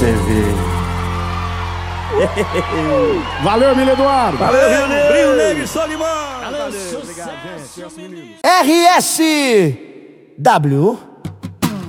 TV. Valeu, Emílio Eduardo. Valeu, Rio Negro. Rio Negro e Solimão. Valeu, obrigado, gente. RSW